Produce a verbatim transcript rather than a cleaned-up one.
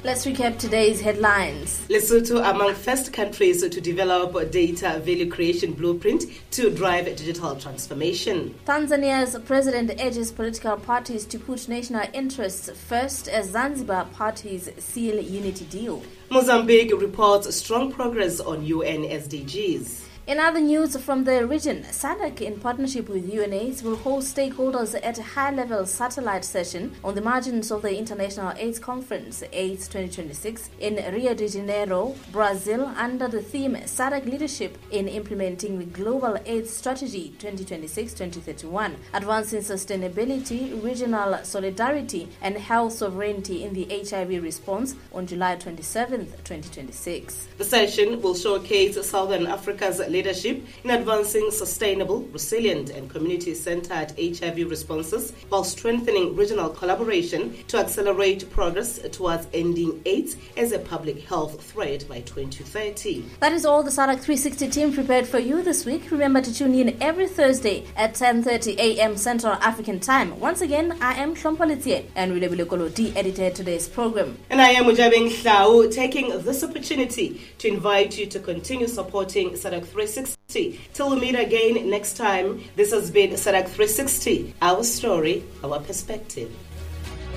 Let's recap today's headlines. Lesotho among first countries to develop a data value creation blueprint to drive digital transformation. Tanzania's president urges political parties to put national interests first as Zanzibar parties seal unity deal. Mozambique reports strong progress on U N S D Gs. In other news from the region, SADC in partnership with U N AIDS will host stakeholders at a high-level satellite session on the margins of the International AIDS Conference, AIDS twenty twenty-six, in Rio de Janeiro, Brazil, under the theme SADC Leadership in Implementing the Global AIDS Strategy twenty twenty-six to twenty thirty-one, Advancing Sustainability, Regional Solidarity and Health Sovereignty in the H I V Response on July twenty-seventh, twenty twenty-six. The session will showcase Southern Africa's leadership in advancing sustainable, resilient and community-centered H I V responses while strengthening regional collaboration to accelerate progress towards ending AIDS as a public health threat by twenty thirty. That is all the SADC three sixty team prepared for you this week. Remember to tune in every Thursday at ten thirty a.m. Central African Time. Once again, I am Hlompolitie and Wilebile Koloti edited today's program. And I am Mujabeng Hlao, taking this opportunity to invite you to continue supporting SADC three sixty. Till we meet again next time, this has been SADC three sixty, our story, our perspective.